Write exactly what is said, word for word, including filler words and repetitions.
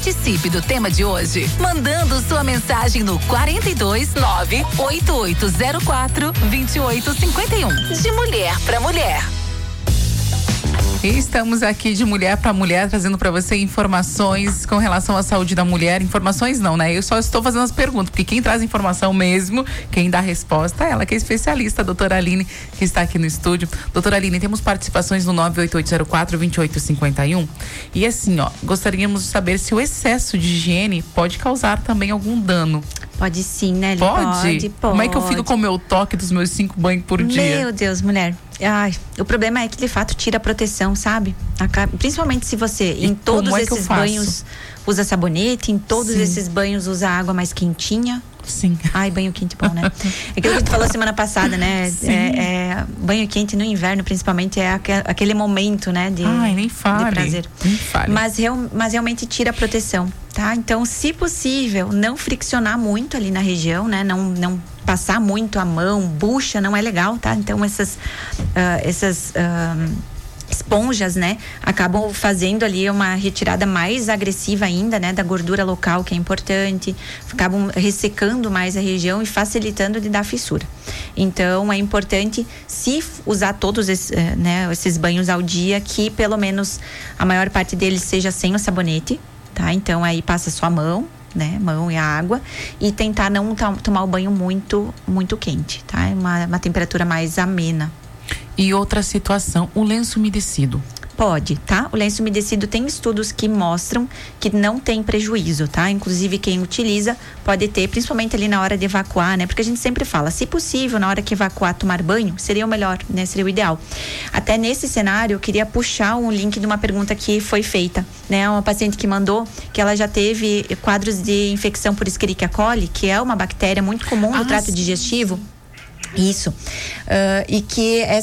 Participe do tema de hoje, mandando sua mensagem no quarenta e dois, nove oito oito zero quatro, vinte e oito cinquenta e um. De mulher pra mulher. E estamos aqui de mulher para mulher, trazendo para você informações com relação à saúde da mulher. Informações não, né? Eu só estou fazendo as perguntas, porque quem traz informação mesmo, quem dá a resposta é ela, que é especialista, a doutora Aline, que está aqui no estúdio. Doutora Aline, temos participações no nove oito oito zero quatro, vinte e oito cinquenta e um. E assim, ó, gostaríamos de saber se o excesso de higiene pode causar também algum dano. Pode sim, né? Pode? Pode, pode. Como é que eu fico com o meu toque dos meus cinco banhos por dia? Meu Deus, mulher. Ai, o problema é que de fato tira a proteção, sabe? Principalmente se você E em todos é esses banhos usa sabonete, em todos Sim. esses banhos usa água mais quentinha. Sim. Ai, banho quente bom, né? É aquilo que a gente falou semana passada, né? Sim. É, é, banho quente no inverno, principalmente, é aqu- aquele momento, né? De, Ai, nem fale. de prazer. Nem fale. Mas, real, mas realmente tira a proteção, tá? Então, se possível, não friccionar muito ali na região, né? Não, não passar muito a mão, bucha, não é legal, tá? Então, essas... Uh, essas uh, esponjas, né, acabam fazendo ali uma retirada mais agressiva ainda, né, da gordura local, que é importante, acabam ressecando mais a região e facilitando de dar fissura. Então, é importante, se usar todos esses, né, esses banhos ao dia, que pelo menos a maior parte deles seja sem o sabonete, tá? Então, aí passa só a mão, né, mão e a água, e tentar não t- tomar o banho muito, muito quente, tá? Uma, uma temperatura mais amena. E outra situação, o lenço umedecido. Pode, tá? O lenço umedecido tem estudos que mostram que não tem prejuízo, tá? Inclusive quem utiliza pode ter, principalmente ali na hora de evacuar, né? Porque a gente sempre fala, se possível, na hora que evacuar, tomar banho, seria o melhor, né? Seria o ideal. Até nesse cenário, eu queria puxar um link de uma pergunta que foi feita, né? Uma paciente que mandou que ela já teve quadros de infecção por Escherichia coli, que é uma bactéria muito comum no Ah, trato sim. digestivo. Isso. Uh, e que